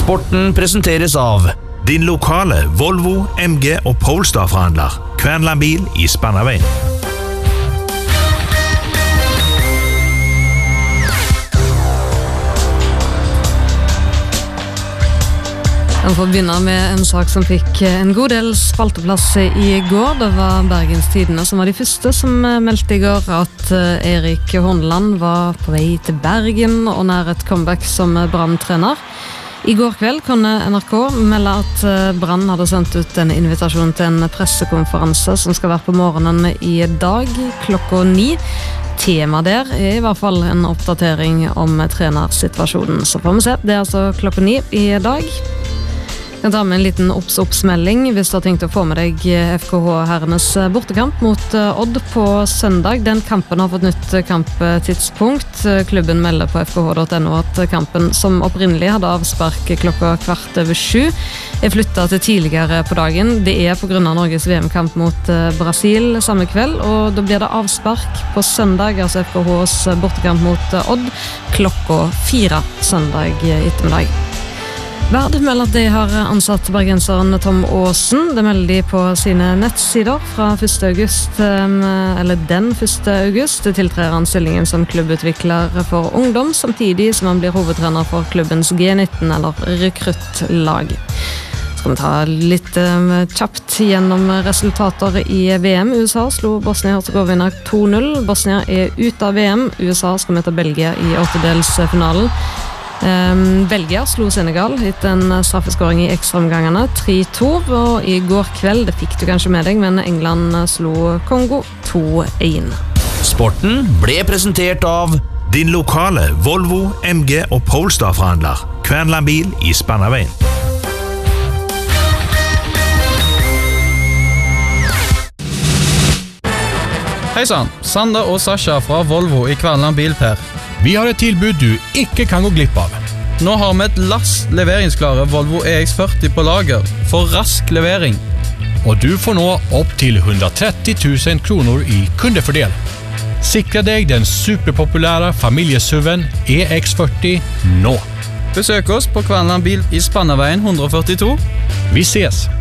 Sporten presenteres av din lokale Volvo, MG og Polestar-forhandler. Kvernland bil i Spannaveien. Jeg får begynne med en sak som fikk en god del spalteplass i går. Det var Bergens Tidende som var de første som meldte i går at Erik Horneland var på vei til Bergen og nær et comeback som Brann-trener. I går kveld kunne NRK melde at Brann hadde sendt ut en invitasjon til en pressekonferanse som skal være på morgenen i dag, klokka 9. Tema der er i hvert fall en oppdatering om trenersituasjonen. Så får vi se, det er altså klokka 9 i dag. Jeg kan ta med en liten oppsmelding hvis du har tenkt å få med deg FKH-herrenes bortekamp mot Odd på søndag. Den kampen har fått nytt kamptidspunkt. Klubben melder på fkh.no at kampen som opprinnelig hadde avspark klokka 6:15 er flyttet til tidligere på dagen. Det er på grunn av Norges VM-kamp mot Brasil samme kveld, og da blir det avspark på søndag, altså FKHs bortekamp mot Odd, klokka 4 søndag ettermiddag. Verd melder at de har ansatt bergenseren Tom Aasen. Det melder de på sine nettsider fra 1. august, eller den 1. august. Det tiltrer han stillingen som klubbutvikler for ungdom, samtidig som han blir hovedtrener for klubbens G19 eller rekruttlag. Skal vi ta litt kjapt gjennom resultater i VM. USA slo Bosnia-Herzegovina 2-0. Bosnia er ute av VM. USA skal møte Belgia i åttedelsfinalen. Belgia slo Senegal etter en straffeskåring i ekstraomgangene 3-2, og i går kveld, det fikk du kanskje med deg, men England slo Kongo 2-1. Sporten ble presentert av din lokale Volvo, MG og Polestar-forhandler. Kvernland bil i Spannaveien. Hei sann, Sander og Sasha fra Volvo i Kvernland bil, Per. Vi har et tilbud du ikke kan gå glipp av. Nå har vi et lass leveringsklare Volvo EX40 på lager for rask levering. Og du får nå opp til 130 000 kroner i kundefordel. Sikre deg den superpopulære familiesuven EX40 nå. Besøk oss på Kvernland bil i Spannaveien 142. Vi ses!